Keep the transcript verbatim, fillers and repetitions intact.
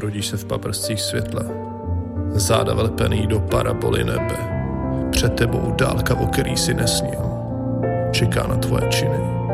brodíš se v paprscích světla. Záda vlepený do paraboly nebe. Před tebou dálka, o který si nesnil. Čeká na tvoje činy.